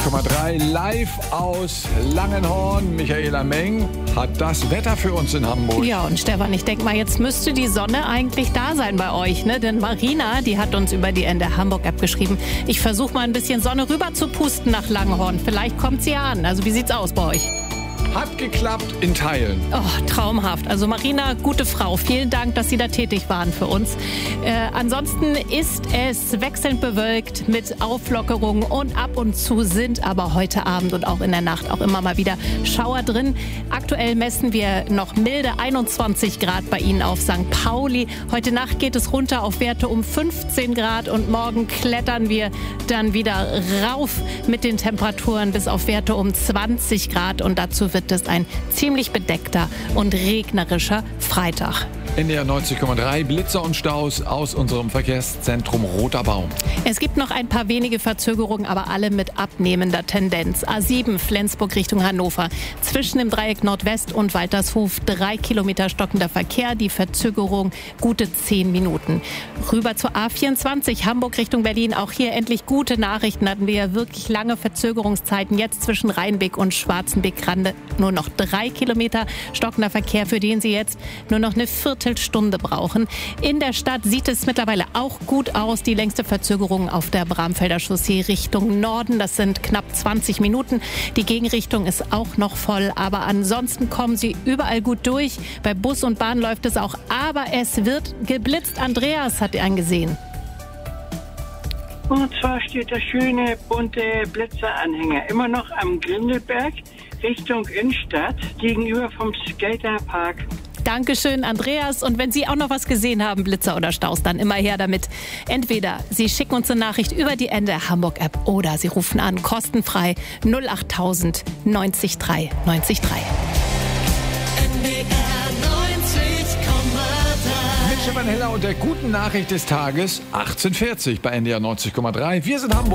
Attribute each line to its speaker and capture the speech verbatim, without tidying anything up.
Speaker 1: Komma drei live aus Langenhorn. Michaela Meng hat das Wetter für uns in Hamburg.
Speaker 2: Ja, und Stefan, ich denke mal, jetzt müsste die Sonne eigentlich da sein bei euch, ne? Denn Marina, die hat uns über die Ende Hamburg-App geschrieben, ich versuche mal ein bisschen Sonne rüber zu pusten nach Langenhorn. Vielleicht kommt sie ja an. Also wie sieht's aus bei euch?
Speaker 1: Hat geklappt in Teilen.
Speaker 2: Oh, traumhaft. Also Marina, gute Frau. Vielen Dank, dass Sie da tätig waren für uns. Äh, ansonsten ist es wechselnd bewölkt mit Auflockerungen und ab und zu sind aber heute Abend und auch in der Nacht auch immer mal wieder Schauer drin. Aktuell messen wir noch milde einundzwanzig Grad bei Ihnen auf Sankt Pauli. Heute Nacht geht es runter auf Werte um fünfzehn Grad und morgen klettern wir dann wieder rauf mit den Temperaturen bis auf Werte um zwanzig Grad und dazu wird es ein ziemlich bedeckter und regnerischer Freitag.
Speaker 1: N D R neunzig Komma drei, Blitzer und Staus aus unserem Verkehrszentrum Roter Baum.
Speaker 2: Es gibt noch ein paar wenige Verzögerungen, aber alle mit abnehmender Tendenz. A sieben Flensburg Richtung Hannover. Zwischen dem Dreieck Nordwest und Waltershof drei Kilometer stockender Verkehr. Die Verzögerung gute zehn Minuten. Rüber zur A vierundzwanzig Hamburg Richtung Berlin. Auch hier endlich gute Nachrichten. Hatten wir ja wirklich lange Verzögerungszeiten. Jetzt zwischen Rheinbeck und Schwarzenbeck-Grande nur noch drei Kilometer stockender Verkehr, für den Sie jetzt nur noch eine Viertelstunde brauchen. In der Stadt sieht es mittlerweile auch gut aus. Die längste Verzögerung auf der Bramfelder Chaussee Richtung Norden. Das sind knapp zwanzig Minuten. Die Gegenrichtung ist auch noch voll. Aber ansonsten kommen Sie überall gut durch. Bei Bus und Bahn läuft es auch. Aber es wird geblitzt. Andreas hat einen gesehen.
Speaker 3: Und zwar steht der schöne bunte Blitzeranhänger immer noch am Grindelberg Richtung Innenstadt gegenüber vom Skaterpark.
Speaker 2: Dankeschön, Andreas. Und wenn Sie auch noch was gesehen haben, Blitzer oder Staus, dann immer her damit. Entweder Sie schicken uns eine Nachricht über die N D R Hamburg-App oder Sie rufen an, kostenfrei null acht tausend neunzig drei neunzig drei.
Speaker 4: N D R neunzig Komma drei.
Speaker 1: Mit Stefan Heller und der guten Nachricht des Tages, achtzehn Uhr vierzig bei N D R neunzig Komma drei. Wir sind Hamburg.